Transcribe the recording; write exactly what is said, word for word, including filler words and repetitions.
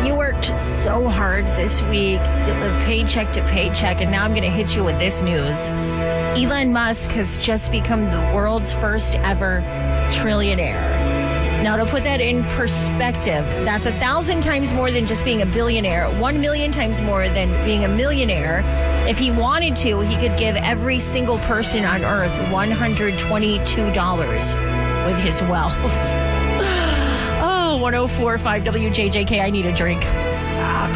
You worked so hard this week. You live paycheck to paycheck, and now I'm going to hit you with this news. Elon Musk has just become the world's first ever trillionaire. Now, to put that in perspective, that's a thousand times more than just being a billionaire, one million times more than being a millionaire. If he wanted to, he could give every single person on earth one hundred twenty-two dollars with his wealth. Oh, one oh four point five W J J K, I need a drink. Ah,